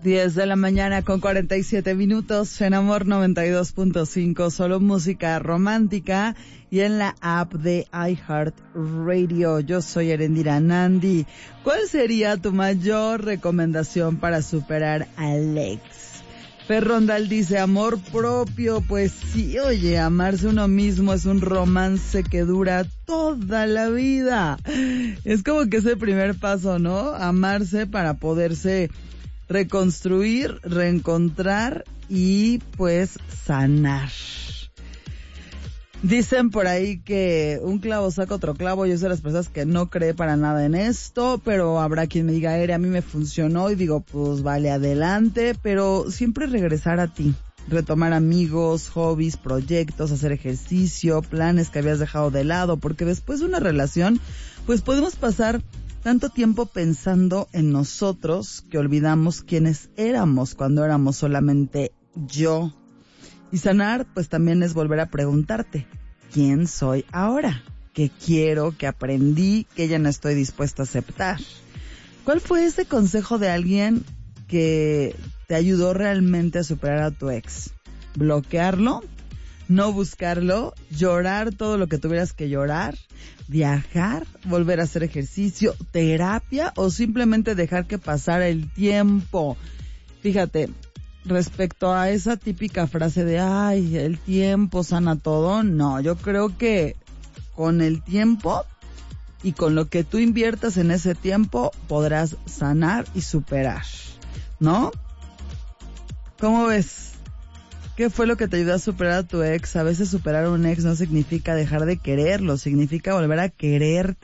10 de la mañana con 47 minutos en Amor 92.5, solo música romántica y en la app de iHeartRadio. Yo soy Erendira Nandi. ¿Cuál sería tu mayor recomendación para superar al ex? Ferrondal dice, amor propio. Pues sí, oye, amarse uno mismo es un romance que dura toda la vida. Es como que es el primer paso, ¿no? Amarse para poderse reconstruir, reencontrar y pues sanar. Dicen por ahí que un clavo saca otro clavo. Yo soy de las personas que no cree para nada en esto, pero habrá quien me diga, a mí me funcionó, y digo, pues vale, adelante, pero siempre regresar a ti, retomar amigos, hobbies, proyectos, hacer ejercicio, planes que habías dejado de lado, porque después de una relación, pues podemos pasar tanto tiempo pensando en nosotros que olvidamos quiénes éramos cuando éramos solamente yo. Y sanar, pues también es volver a preguntarte, ¿quién soy ahora? ¿Qué quiero? ¿Qué aprendí? ¿Qué ya no estoy dispuesta a aceptar? ¿Cuál fue ese consejo de alguien que te ayudó realmente a superar a tu ex? ¿Bloquearlo? ¿No buscarlo? ¿Llorar todo lo que tuvieras que llorar? ¿Viajar? ¿Volver a hacer ejercicio? ¿Terapia? ¿O simplemente dejar que pasara el tiempo? Fíjate, respecto a esa típica frase de, ay, el tiempo sana todo, no, yo creo que con el tiempo y con lo que tú inviertas en ese tiempo podrás sanar y superar, ¿no? ¿Cómo ves? ¿Qué fue lo que te ayudó a superar a tu ex? A veces superar a un ex no significa dejar de quererlo, significa volver a quererte.